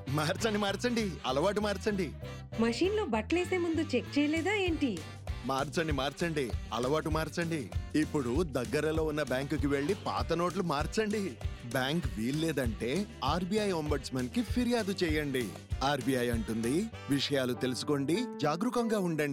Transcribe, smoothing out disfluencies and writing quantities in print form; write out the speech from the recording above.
మార్చండి మార్చండి, అలవాటు మార్చండి. మషీన్‌లో బట్టలేసే ముందు చెక్ చేయలేదా ఏంటి? మార్చండి, అలవాటు మార్చండి. ఇప్పుడు దగ్గరలో ఉన్న బ్యాంకుకి వెళ్లి పాత నోట్లు మార్చండి. బ్యాంక్ వీల్లేదంటే ఆర్బీఐ ఒంబడ్స్మన్ కి ఫిర్యాదు చేయండి. ఆర్బీఐ అంటుంది, విషయాలు తెలుసుకోండి, జాగరూకంగా ఉండండి.